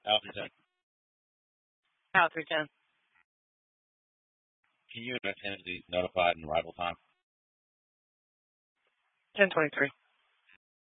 Out through 10. Out through 10. Can you and attend be notified in arrival time? 10:23.